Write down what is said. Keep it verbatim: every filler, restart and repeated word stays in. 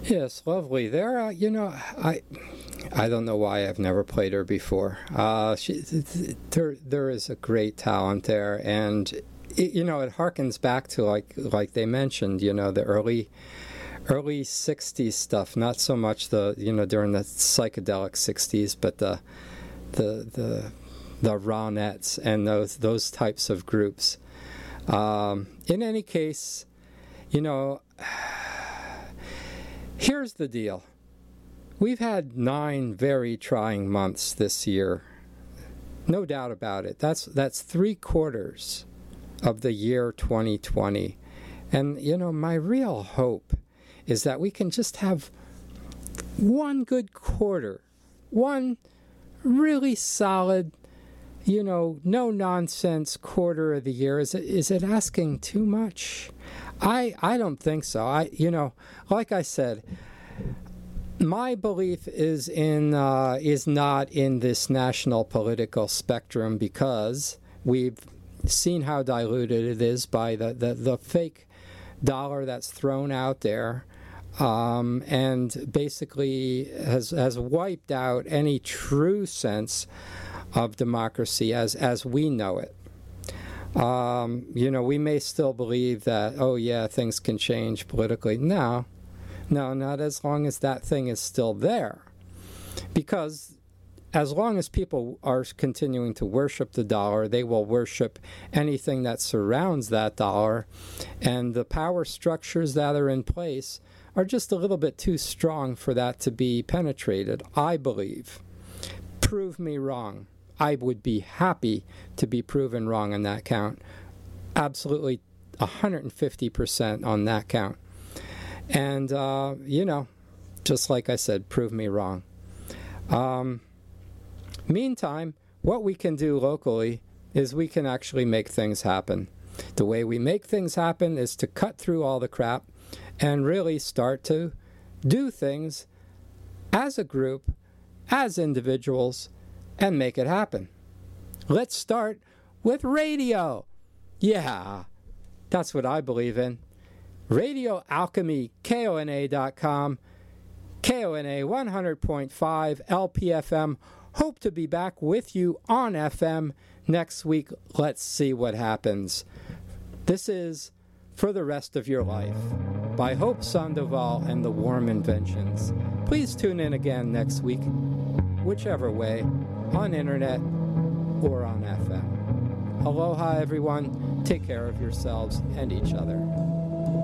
Yes, lovely. There, uh, you know, I I don't know why I've never played her before. Uh, she, there, there is a great talent there, and it, you know, it harkens back to like like they mentioned, you know, the early early sixties stuff. Not so much the you know during the psychedelic sixties, but the the the the Ronettes and those those types of groups. Um, in any case, you know. Here's the deal. We've had nine very trying months this year. No doubt about it. That's that's three quarters of the year twenty twenty. And, you know, my real hope is that we can just have one good quarter, one really solid, you know, no-nonsense quarter of the year. Is it, is it asking too much? I, I don't think so. I you know, like I said, my belief is in uh, is not in this national political spectrum, because we've seen how diluted it is by the, the, the fake dollar that's thrown out there, um, and basically has has wiped out any true sense of democracy as as we know it. Um, you know, we may still believe that, oh yeah, things can change politically. No, no, not as long as that thing is still there. Because as long as people are continuing to worship the dollar, they will worship anything that surrounds that dollar. And the power structures that are in place are just a little bit too strong for that to be penetrated, I believe. Prove me wrong. I would be happy to be proven wrong on that count. Absolutely one hundred fifty percent on that count. And, uh, you know, just like I said, prove me wrong. Um, meantime, what we can do locally is we can actually make things happen. The way we make things happen is to cut through all the crap and really start to do things as a group, as individuals, and make it happen. Let's start with radio. Yeah, that's what I believe in. Radio Alchemy, K O N A dot com, K O N A one hundred point five L P F M. Hope to be back with you on F M next week. Let's see what happens. This is For the Rest of Your Life by Hope Sandoval and the Warm Inventions. Please tune in again next week, whichever way, on internet or on F M. Aloha, everyone. Take care of yourselves and each other.